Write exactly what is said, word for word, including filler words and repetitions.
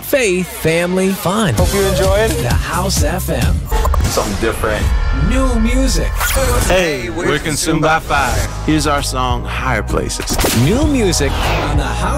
faith, family, fun. Hope you enjoyed The House F M. something different. New music. Hey, we're Consumed by Fire. Here's our song, Higher Places. New music on the House